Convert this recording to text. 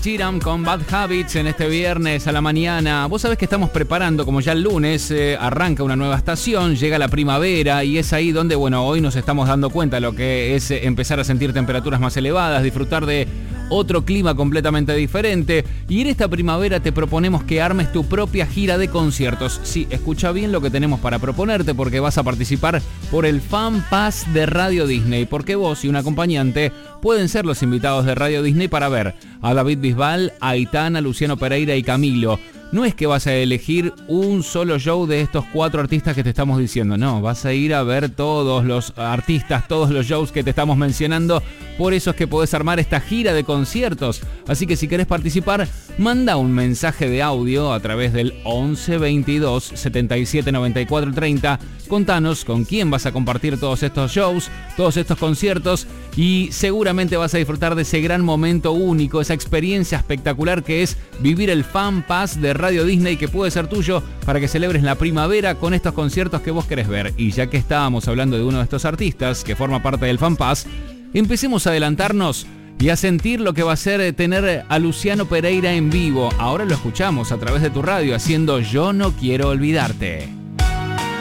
Sheeran con Bad Habits en este viernes a la mañana. Vos sabés que estamos preparando, como ya el lunes, arranca una nueva estación, llega la primavera y es ahí donde, bueno, hoy nos estamos dando cuenta de lo que es empezar a sentir temperaturas más elevadas, disfrutar de otro clima completamente diferente. Y en esta primavera te proponemos que armes tu propia gira de conciertos. Sí, escucha bien lo que tenemos para proponerte, porque vas a participar por el Fan Pass de Radio Disney, porque vos y un acompañante pueden ser los invitados de Radio Disney para ver a David Bisbal, a Aitana, Luciano Pereira y Camilo. No es que vas a elegir un solo show de estos 4 artistas que te estamos diciendo, no, vas a ir a ver todos los artistas, todos los shows que te estamos mencionando. Por eso es que podés armar esta gira de conciertos. Así que si querés participar, manda un mensaje de audio a través del 11 22 77 94 30. Contanos con quién vas a compartir todos estos shows, todos estos conciertos, y seguramente vas a disfrutar de ese gran momento único, esa experiencia espectacular que es vivir el Fan Pass de Radio Disney, que puede ser tuyo para que celebres la primavera con estos conciertos que vos querés ver. Y ya que estábamos hablando de uno de estos artistas que forma parte del Fan Pass, empecemos a adelantarnos y a sentir lo que va a ser tener a Luciano Pereira en vivo. Ahora lo escuchamos a través de tu radio haciendo Yo No Quiero Olvidarte.